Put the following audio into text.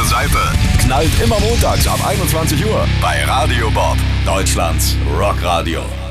Seite. Knallt immer montags ab 21 Uhr bei Radio Bob, Deutschlands Rockradio.